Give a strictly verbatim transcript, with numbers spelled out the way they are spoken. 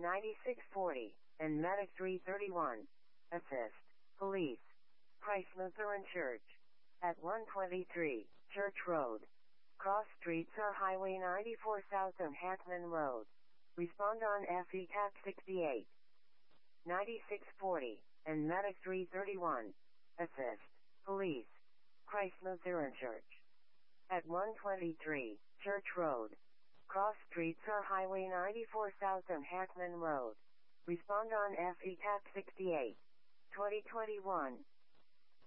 ninety-six forty, and Medic three thirty-one. Assist. Police. Christ Lutheran Church. At one twenty-three, Church Road. Cross streets are Highway ninety-four South and Hackman Road. Respond on F E C A C sixty-eight. ninety-six forty, and Medic three thirty-one. Assist. Police. Christ Lutheran Church. At one twenty-three, Church Road. Cross streets are Highway ninety-four South and Hackman Road. Respond on F E C A C sixty-eight. twenty twenty-one.